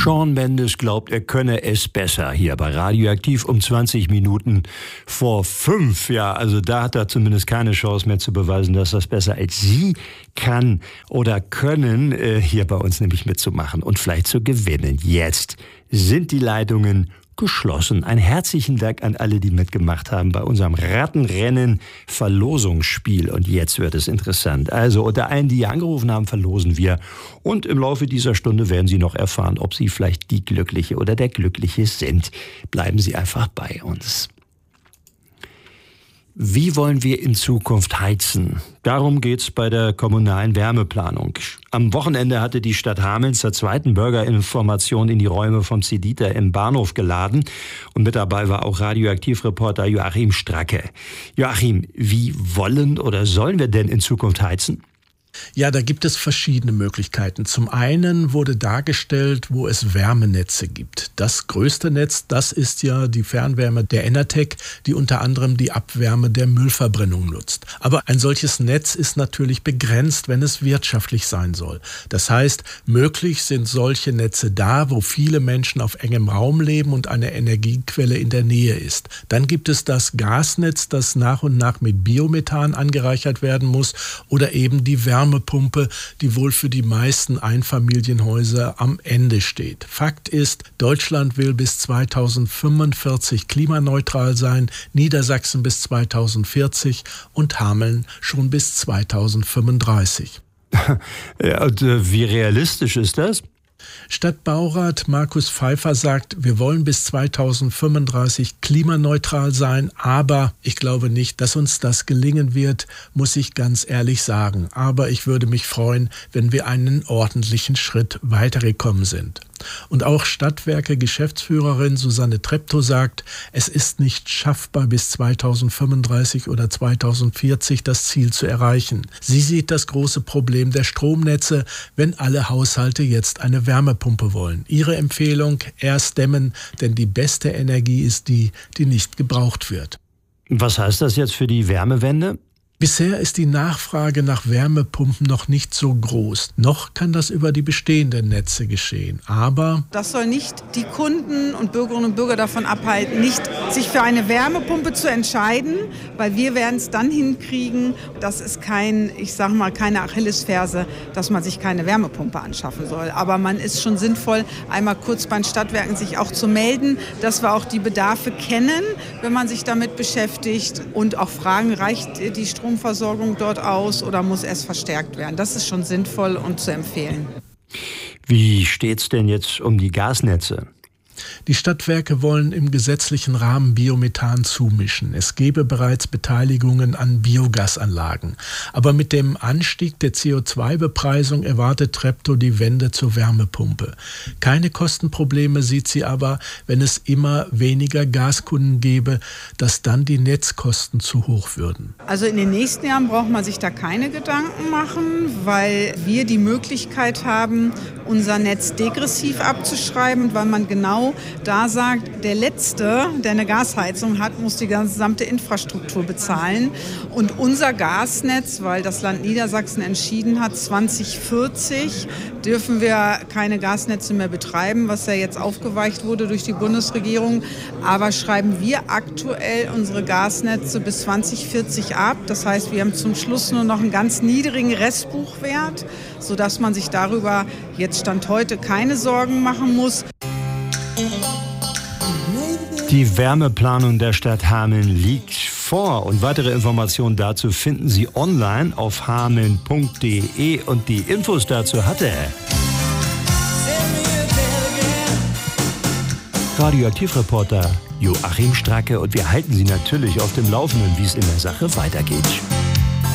Shawn Mendes glaubt, er könne es besser. Hier bei Radioaktiv um 20 Minuten vor 5. Ja, also da hat er zumindest keine Chance mehr zu beweisen, dass das besser als Sie kann oder können, hier bei uns nämlich mitzumachen und vielleicht zu gewinnen. Jetzt sind die Leitungen geschlossen. Ein herzlichen Dank an alle, die mitgemacht haben bei unserem Rattenrennen-Verlosungsspiel. Und jetzt wird es interessant. Also unter allen, die hier angerufen haben, verlosen wir. Und im Laufe dieser Stunde werden Sie noch erfahren, ob Sie vielleicht die Glückliche oder der Glückliche sind. Bleiben Sie einfach bei uns. Wie wollen wir in Zukunft heizen? Darum geht's bei der kommunalen Wärmeplanung. Am Wochenende hatte die Stadt Hameln zur zweiten Bürgerinformation in die Räume vom Cedita im Bahnhof geladen. Und mit dabei war auch Radioaktivreporter Joachim Stracke. Joachim, wie wollen oder sollen wir denn in Zukunft heizen? Ja, da gibt es verschiedene Möglichkeiten. Zum einen wurde dargestellt, wo es Wärmenetze gibt. Das größte Netz, das ist ja die Fernwärme der Enertec, die unter anderem die Abwärme der Müllverbrennung nutzt. Aber ein solches Netz ist natürlich begrenzt, wenn es wirtschaftlich sein soll. Das heißt, möglich sind solche Netze da, wo viele Menschen auf engem Raum leben und eine Energiequelle in der Nähe ist. Dann gibt es das Gasnetz, das nach und nach mit Biomethan angereichert werden muss, oder eben die Wärmepumpe, die wohl für die meisten Einfamilienhäuser am Ende steht. Fakt ist, Deutschland will bis 2045 klimaneutral sein, Niedersachsen bis 2040 und Hameln schon bis 2035. Ja, und wie realistisch ist das? Stadtbaurat Markus Pfeiffer sagt, wir wollen bis 2035 klimaneutral sein, aber ich glaube nicht, dass uns das gelingen wird, muss ich ganz ehrlich sagen. Aber ich würde mich freuen, wenn wir einen ordentlichen Schritt weitergekommen sind. Und auch Stadtwerke-Geschäftsführerin Susanne Treptow sagt, es ist nicht schaffbar, bis 2035 oder 2040 das Ziel zu erreichen. Sie sieht das große Problem der Stromnetze, wenn alle Haushalte jetzt eine Wärmepumpe wollen. Ihre Empfehlung, erst dämmen, denn die beste Energie ist die, die nicht gebraucht wird. Was heißt das jetzt für die Wärmewende? Bisher ist die Nachfrage nach Wärmepumpen noch nicht so groß. Noch kann das über die bestehenden Netze geschehen. Aber das soll nicht die Kunden und Bürgerinnen und Bürger davon abhalten, nicht sich für eine Wärmepumpe zu entscheiden, weil wir werden es dann hinkriegen. Das ist keine Achillesferse, dass man sich keine Wärmepumpe anschaffen soll. Aber man ist schon sinnvoll, einmal kurz bei den Stadtwerken sich auch zu melden, dass wir auch die Bedarfe kennen, wenn man sich damit beschäftigt und auch fragen, reicht die Stromversorgung dort aus oder muss es verstärkt werden? Das ist schon sinnvoll und zu empfehlen. Wie steht's denn jetzt um die Gasnetze? Die Stadtwerke wollen im gesetzlichen Rahmen Biomethan zumischen. Es gebe bereits Beteiligungen an Biogasanlagen. Aber mit dem Anstieg der CO2-Bepreisung erwartet Treptow die Wende zur Wärmepumpe. Keine Kostenprobleme sieht sie aber, wenn es immer weniger Gaskunden gäbe, dass dann die Netzkosten zu hoch würden. Also in den nächsten Jahren braucht man sich da keine Gedanken machen, weil wir die Möglichkeit haben, unser Netz degressiv abzuschreiben, weil man genau da sagt, der Letzte, der eine Gasheizung hat, muss die gesamte Infrastruktur bezahlen. Und unser Gasnetz, weil das Land Niedersachsen entschieden hat, 2040 dürfen wir keine Gasnetze mehr betreiben, was ja jetzt aufgeweicht wurde durch die Bundesregierung. Aber schreiben wir aktuell unsere Gasnetze bis 2040 ab. Das heißt, wir haben zum Schluss nur noch einen ganz niedrigen Restbuchwert, sodass man sich darüber jetzt Stand heute keine Sorgen machen muss. Die Wärmeplanung der Stadt Hameln liegt vor und weitere Informationen dazu finden Sie online auf hameln.de und die Infos dazu hatte Radioaktivreporter Joachim Stracke und wir halten Sie natürlich auf dem Laufenden, wie es in der Sache weitergeht.